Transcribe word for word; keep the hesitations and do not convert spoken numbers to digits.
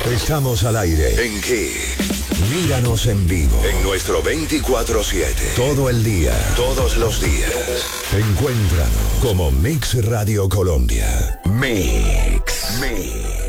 Estamos al aire. ¿En qué? Míranos en vivo. En nuestro veinticuatro siete. Todo el día. Todos los días. Encuéntranos como Mix Radio Colombia. Mix. Mix.